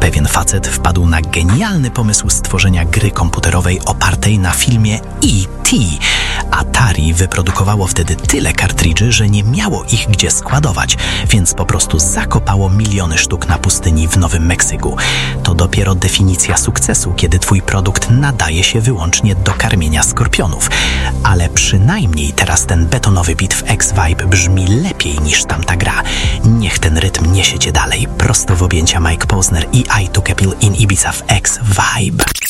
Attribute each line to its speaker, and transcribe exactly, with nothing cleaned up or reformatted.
Speaker 1: Pewien facet wpadł na genialny pomysł stworzenia gry komputerowej opartej na filmie E T Atari wyprodukowało wtedy tyle kartridży, że nie miało ich gdzie składować, więc po prostu zakopało miliony sztuk na pustyni w Nowym Meksyku. To dopiero definicja sukcesu, kiedy twój produkt nadaje się wyłącznie do karmienia skorpionów. Ale przynajmniej teraz ten betonowy beat w X-Vibe brzmi lepiej niż tamta gra. Niech ten rytm niesie cię dalej, prosto w objęcia Mike Posner i I Took a Pill in Ibiza w X-Vibe.